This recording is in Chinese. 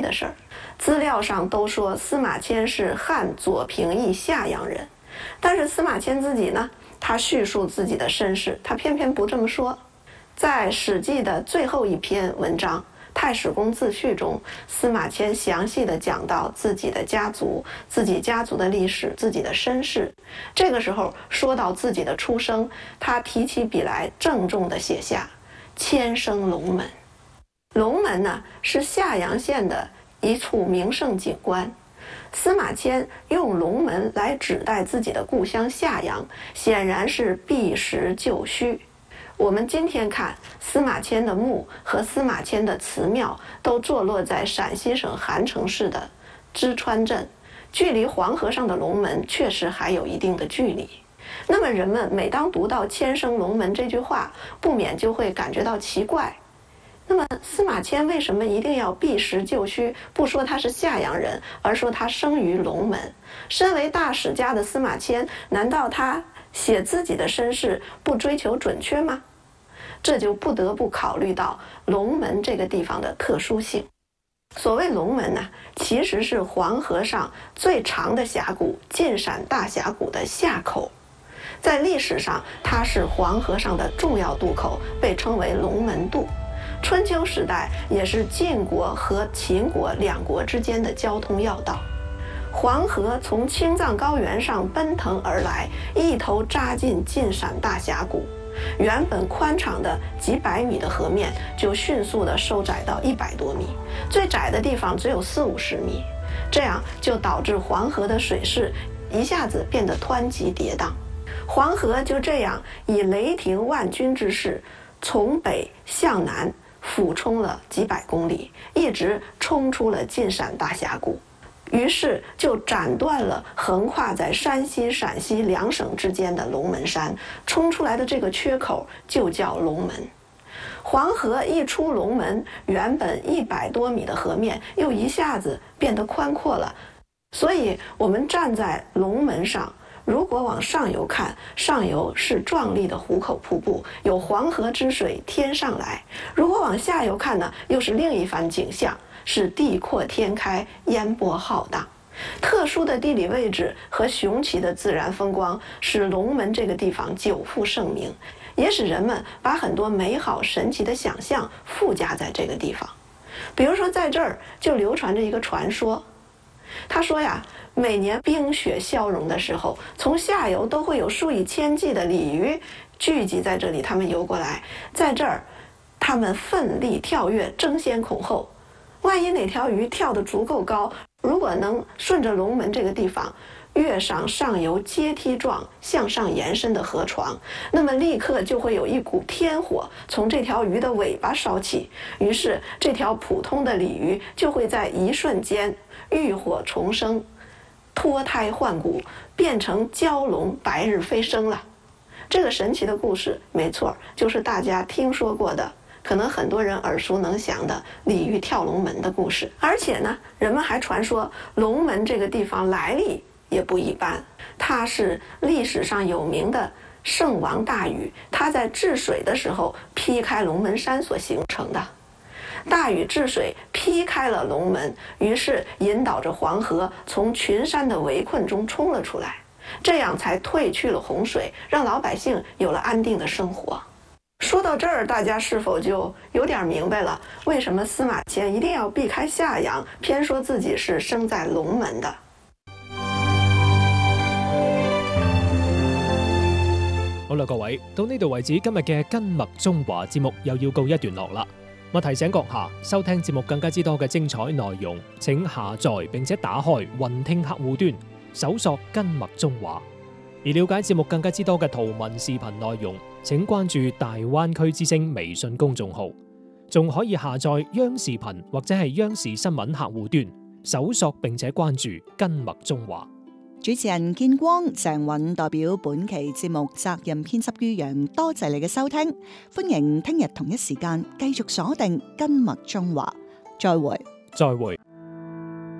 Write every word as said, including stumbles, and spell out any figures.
的事儿。资料上都说司马迁是汉左平邑夏阳人，但是司马迁自己呢，他叙述自己的身世，他偏偏不这么说。在《史记》的最后一篇文章《太史公自序》中，司马迁详细的讲到自己的家族、自己家族的历史、自己的身世。这个时候说到自己的出生，他提起笔来，郑重的写下“迁生龙门”。龙门呢，是夏阳县的一处名胜景观。司马迁用龙门来指代自己的故乡夏阳，显然是避实就虚。我们今天看司马迁的墓和司马迁的祠庙都坐落在陕西省韩城市的淄川镇，距离黄河上的龙门确实还有一定的距离。那么人们每当读到“迁生龙门”这句话，不免就会感觉到奇怪。那么司马迁为什么一定要避实就虚，不说他是夏阳人，而说他生于龙门？身为大史家的司马迁，难道他写自己的身世不追求准确吗？这就不得不考虑到龙门这个地方的特殊性。所谓龙门呢，其实是黄河上最长的峡谷晋陕大峡谷的下口。在历史上，它是黄河上的重要渡口，被称为龙门渡。春秋时代也是晋国和秦国两国之间的交通要道。黄河从青藏高原上奔腾而来，一头扎进晋陕大峡谷。原本宽敞的几百米的河面就迅速地收窄到一百多米，最窄的地方只有四五十米，这样就导致黄河的水势一下子变得湍急跌宕。黄河就这样以雷霆万钧之势，从北向南俯冲了几百公里，一直冲出了晋陕大峡谷。于是就斩断了横跨在山西、陕西两省之间的龙门山，冲出来的这个缺口就叫龙门。黄河一出龙门，原本一百多米的河面又一下子变得宽阔了。所以我们站在龙门上，如果往上游看，上游是壮丽的壶口瀑布，有黄河之水天上来；如果往下游看呢，又是另一番景象，是地阔天开，烟波浩荡。特殊的地理位置和雄奇的自然风光，使龙门这个地方久负盛名，也使人们把很多美好神奇的想象附加在这个地方。比如说在这儿就流传着一个传说，他说呀，每年冰雪消融的时候，从下游都会有数以千计的鲤鱼聚集在这里，他们游过来，在这儿他们奋力跳跃，争先恐后。万一哪条鱼跳得足够高，如果能顺着龙门这个地方跃上上游阶梯状向上延伸的河床，那么立刻就会有一股天火从这条鱼的尾巴烧起，于是这条普通的鲤鱼就会在一瞬间浴火重生，脱胎换骨，变成蛟龙，白日飞升了。这个神奇的故事，没错，就是大家听说过的，可能很多人耳熟能详的鲤鱼跳龙门的故事。而且呢，人们还传说龙门这个地方来历也不一般，它是历史上有名的圣王大禹，他在治水的时候劈开龙门山所形成的。大禹治水劈开了龙门，于是引导着黄河从群山的围困中冲了出来，这样才退去了洪水，让老百姓有了安定的生活。说到这儿，大家是否就有点明白了，为什么司马迁一定要避開夏陽，偏說自己是生在龍門的？ 好啦，各位，到呢度為止，今日嘅根脈中華節目又要告一段落啦。我提醒閣下，收聽節目更加之多嘅精彩內容，請下載並且打開雲聽客戶端，搜索根脈中華。而了解節目更加之多嘅圖文視頻內容，請關注大灣區之聲微信公眾號，仲可以下載央視頻或者係央視新聞客戶端，搜索並且關注根脈中華。 主持人建光、鄭韻代表本期節目責任編輯于洋，多謝你嘅收聽，歡迎聽日同一時間繼續鎖定根脈中華，再會， 再會。